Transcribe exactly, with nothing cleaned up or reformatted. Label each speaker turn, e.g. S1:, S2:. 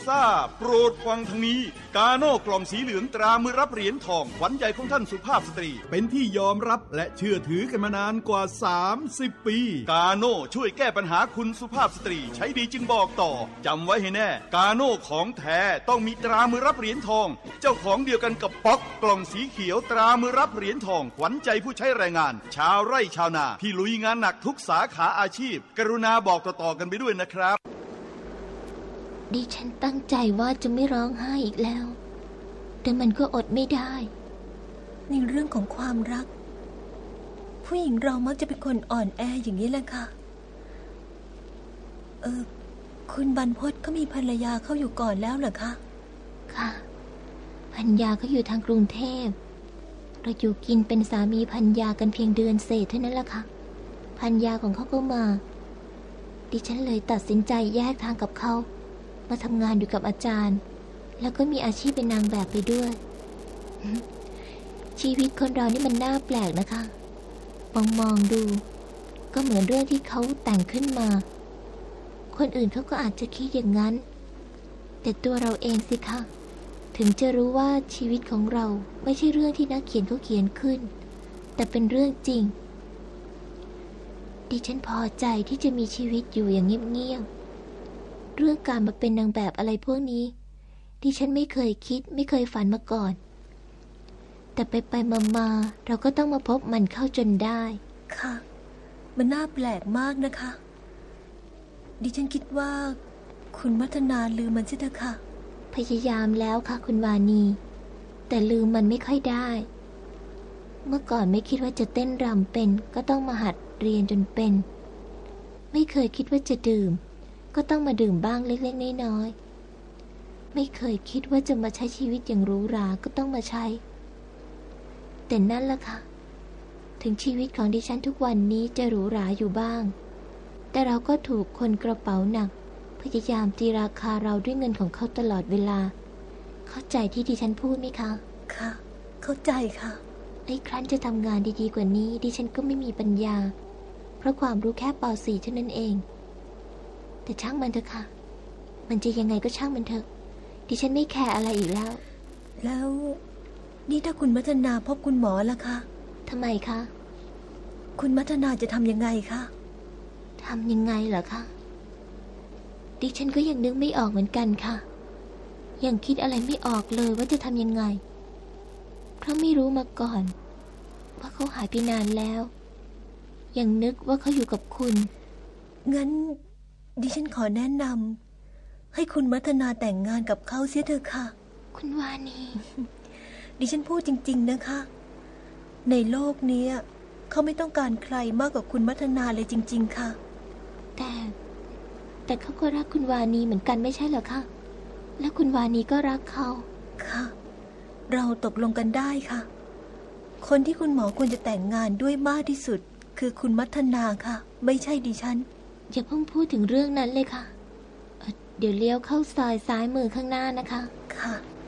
S1: ทราบโปรดฟังทางนี้กาโน่กล่องสีเหลืองตรามือรับเหรียญทองขวัญใจของท่านสุภาพสตรีเป็นที่ยอมรับและเชื่อถือกันมานานกว่าสามสิบปีกาโน่ช่วยแก้ปัญหาคุณสุภาพสตรีใช้ดีจึงบอกต่อจำไว้ให้แน่กาโน่ของแท้ต้องมีตรามือรับเหรียญทองเจ้าของเดียวกันกับป๊อกกล่องสีเขียวตรามือรับเหรียญทองขวัญใจผู้ใช้แรงงานชาวไร่ชาวนาที่ลุยงานหนักทุกสาขาอาชีพกรุณาบอกต่อๆกันไปด้วยนะครับ
S2: ดิฉันตั้งใจว่าจะไม่ร้องไห้อีกแล้วแต่มันก็อดไม่ได้ในเรื่องของความรักผู้หญิงเรามักจะเป็นคนอ่อนแออย่างนี้แหละค่ะเออคุณบรรพตเขามีภรรยาเขาอยู่ก่อนแล้วเหรอคะค่ะภรรยาเขาอยู่ทางกรุงเทพเราอยู่กินเป็นสามีภรรยากันเพียงเดือนเศษเท่านั้นแหละค่ะภรรยาของเขาก็มาดิฉันเลยตัดสินใจแยกทางกับเขามาทำงานอยู่กับอาจารย์แล้วก็มีอาชีพเป็นนางแบบไปด้วยชีวิตคนเรานี่มันน่าแปลกนะคะมองมองดูก็เหมือนเรื่องที่เขาแต่งขึ้นมาคนอื่นเขาก็อาจจะคิดอย่างนั้นแต่ตัวเราเองสิคะถึงจะรู้ว่าชีวิตของเราไม่ใช่เรื่องที่นักเขียนเขาเขียนขึ้นแต่เป็นเรื่องจริงดิฉันพอใจที่จะมีชีวิตอยู่อย่างเงียบๆเรื่องการมาเป็นนางแบบอะไรพวกนี้ดิฉันไม่เคยคิดไม่เคยฝันมาก่อนแต่ไปไปมามาเราก็ต้องมาพบมันเข้าจนได้ค่ะมันน่าแปลกมากนะคะดิฉันคิดว่าคุณมัทนาลืมมันสิเถอะค่ะพยายามแล้วค่ะคุณวานีแต่ลืมมันไม่ค่อยได้เมื่อก่อนไม่คิดว่าจะเต้นรำเป็นก็ต้องมาหัดเรียนจนเป็นไม่เคยคิดว่าจะดื่มก็ต้องมาดื่มบ้างเล็กๆน้อยๆไม่เคยคิดว่าจะมาใช้ชีวิตอย่างหรูหราก็ต้องมาใช้แต่นั่นล่ะค่ะถึงชีวิตของดิฉันทุกวันนี้จะหรูหราอยู่บ้างแต่เราก็ถูกคนกระเป๋าหนักพยายามตีราคาเราด้วยเงินของเขาตลอดเวลาเข้าใจที่ดิฉันพูดไหมคะค่ะเข้าใจค่ะไอ้ครั้นจะทำงานดีๆกว่านี้ดิฉันก็ไม่มีปัญญาเพราะความรู้แค่ป สี่ เท่านั้นเองแต่ช่างมันเถอะค่ะมันจะยังไงก็ช่างมันเถอะดิฉันไม่แคร์อะไรอีกแล้วแล้วนี่ถ้าคุณมัทนาพบคุณหมอล่ะคะทำไมคะคุณมัทนาจะทำยังไงคะทำยังไงเหรอคะดิฉันก็ยังนึกไม่ออกเหมือนกันค่ะยังคิดอะไรไม่ออกเลยว่าจะทำยังไงเพราะไม่รู้มาก่อนว่าเขาหายไปนานแล้วยังนึกว่าเขาอยู่กับคุณงั้นดิฉันขอแนะนำให้คุณมัทนาแต่งงานกับเขาเสียเถอะค่ะคุณวานีดิฉันพูดจริงๆนะคะในโลกนี้เขาไม่ต้องการใครมากกว่าคุณมัทนาเลยจริงๆค่ะแต่แต่เขาก็รักคุณวานีเหมือนกันไม่ใช่เหรอคะและคุณวานีก็รักเขาค่ะเราตกลงกันได้ค่ะคนที่คุณหมอควรจะแต่งงานด้วยมากที่สุดคือคุณมัทนาค่ะไม่ใช่ดิฉันอย่าเพิ่งพูดถึงเรื่องนั้นเลยค่ะเดี๋ยวเลี้ยวเข้าซอยซ้ายมือข้างหน้านะคะค่ะ